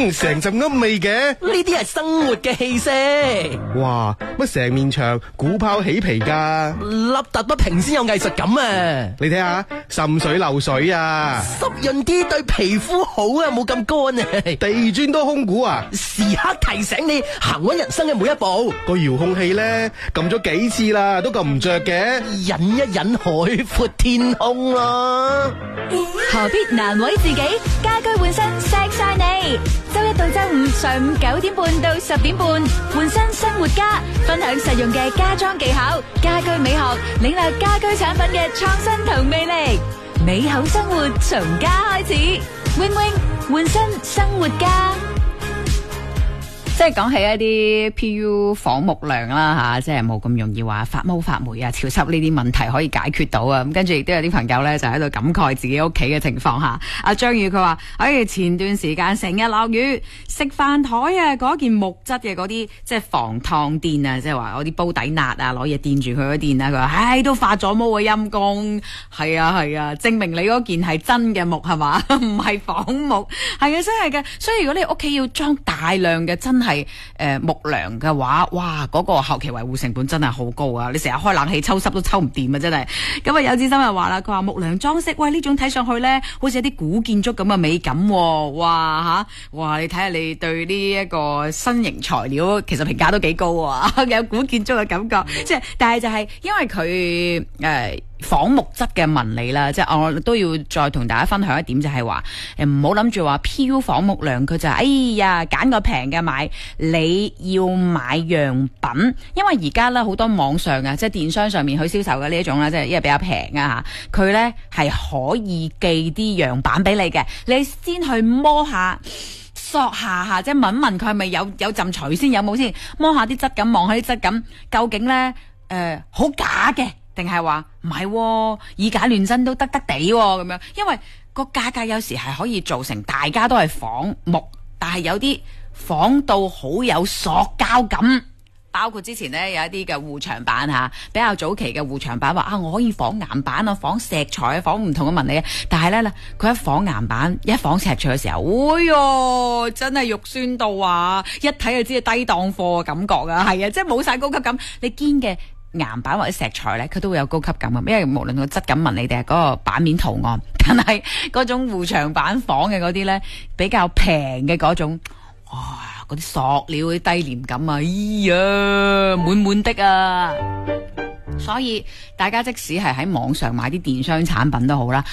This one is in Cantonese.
成陣噏味嘅， 呢啲係生活嘅氣息。 哇，乜成面牆鼓拋起皮㗎？ 凹凸不平先有藝術感啊！ 你睇下，滲水漏水啊， 濕潤啲對皮膚好啊，冇咁乾啊！ 地磚都空鼓啊， 時刻提醒你行穩人生嘅每一步。 個遙控器咧撳咗幾次啦，都撳唔着嘅。 忍一忍，海闊天空啦。 何必難為自己？家居換新錫晒你。周一到周五上午9點半到10點半，換新生活家，分享實用嘅家裝技巧、家居美學，領略家居產品嘅創新同魅力。美好生活從家開始，Wing Wing 換新生活家。即係講起一啲 PU 房木樑啦吓，即係冇咁容易話發毛發霉啊、潮濕呢啲問題可以解決到啊。咁跟住亦都有啲朋友咧就喺度感慨自己屋企嘅情況下。阿張宇佢話：前段時間成日落雨，食飯台啊嗰件木質嘅嗰啲即係防燙墊啊，即係話嗰啲煲底蠟啊，攞嘢墊住佢嗰墊啊。佢話：都發咗毛啊陰公。係啊，證明你嗰件係真嘅木係嘛，唔係仿木。係啊，真係嘅。所以如果你屋企要裝大量嘅真係木樑嘅話，哇，嗰個後期維護成本真係好高啊！你成日開冷氣抽濕都抽唔掂啊，真係。咁啊，有志森又話啦，佢話木樑裝飾，喂，呢種睇上去咧，好似有啲古建築咁嘅美感喎。哇，你睇下你對呢一個新型材料其實評價都幾高啊，有古建築嘅感覺。即係，但係就係因為佢仿木質嘅紋理啦，即係我都要再同大家分享一點，就係話唔好諗住話飄仿木樑，佢就揀個平嘅買，你要買樣品，因為而家咧好多網上啊，即係電商上面去銷售嘅呢一種啦，即係因為比較平啊吓，佢咧係可以寄啲樣板俾你嘅，你先去摸下。索下即係問問佢係咪有陣除先，有冇先摸下啲質感，望下啲質感究竟咧好假嘅。定係話唔係，以假亂真都得地咁樣，因為個價格有時係可以造成大家都係仿木，但係有啲仿到好有塑膠感，包括之前呢有一啲嘅護牆板吓，比較早期嘅護牆板話我可以仿岩板啊，仿石材啊，仿唔同嘅紋理啊，但係咧佢一仿岩板一仿石材嘅時候，真係肉酸到啊，一睇就知係低檔貨嘅感覺啊，係啊，即係冇晒高級感，你堅嘅岩板或者石材咧，佢都會有高級感啊！因為無論個質感紋理定係嗰個版面圖案，但係嗰種護牆板仿嘅嗰啲咧，比較平嘅嗰種，嗰啲塑料嗰啲低廉感啊，滿滿的啊！所以大家即使係喺網上買啲電商產品都好啦。